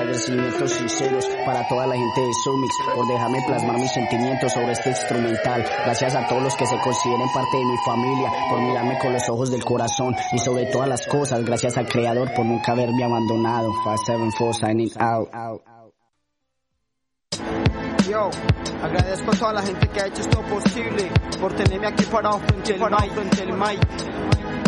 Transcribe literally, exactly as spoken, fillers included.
agradecimientos sinceros para toda la gente de Sumix por dejarme plasmar mis sentimientos sobre este instrumental. Gracias a todos los que se consideren parte de mi familia por mirarme con los ojos del corazón, y sobre todas las cosas, gracias al Creador por nunca haberme abandonado. five seven four signing out. Yo, agradezco a toda la gente que ha hecho esto posible, por tenerme aquí parado frente al mic, frente al mic.